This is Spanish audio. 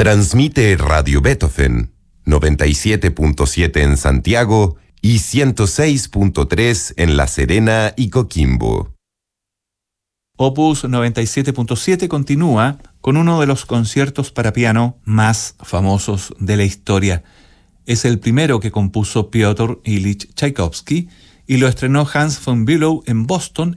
Transmite Radio Beethoven, 97.7 en Santiago y 106.3 en La Serena y Coquimbo. Opus 97.7 continúa con uno de los conciertos para piano más famosos de la historia. Es el primero que compuso Piotr Ilich Tchaikovsky y lo estrenó Hans von Bülow en Boston